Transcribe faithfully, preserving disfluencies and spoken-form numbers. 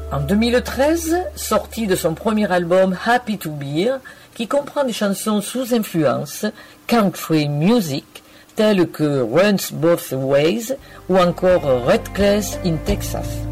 En deux mille treize, sorti de son premier album Happy to Be Here, qui comprend des chansons sous influence country music telles que Runs Both Ways ou encore Red Class in Texas.